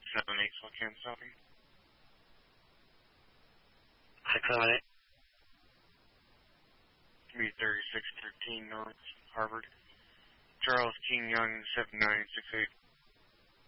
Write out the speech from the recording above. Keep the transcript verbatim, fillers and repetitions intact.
seven eight, so I can't stop him. six seven eight. Be thirty-six thirteen North Harvard. Charles King Young, seven nine six eight.